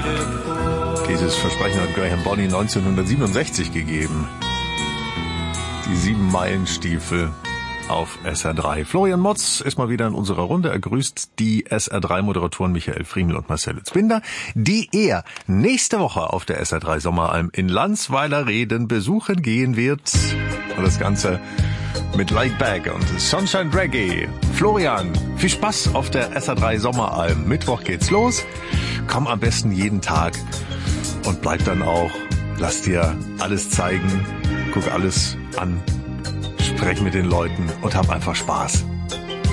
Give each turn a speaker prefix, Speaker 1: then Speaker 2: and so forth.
Speaker 1: Dieses Versprechen hat Graham Bonney 1967 gegeben. Die 7-Meilen-Stiefel auf SR3. Florian Motz ist mal wieder in unserer Runde. Er grüßt die SR3-Moderatoren Michael Friemel und Marcel Zbinder, die er nächste Woche auf der SR3 Sommeralm in Landsweiler Reden besuchen gehen wird. Und das Ganze mit Laid Back und Sunshine Reggae. Florian, viel Spaß auf der SR3 Sommeralm. Mittwoch geht's los. Komm am besten jeden Tag und bleib dann auch. Lass dir alles zeigen. Guck alles an. Sprech mit den Leuten und hab einfach Spaß.